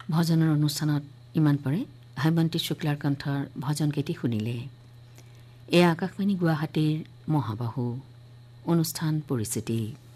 ভজনৰ অনুষ্ঠানত ইমান পৰে হেমন্তী শুক্লাৰ কণ্ঠৰ ভজন কেইটি শুনিলে। এয়া আকাশবাণী গুৱাহাটীৰ মহাবাহু অনুষ্ঠান পৰিচিতি।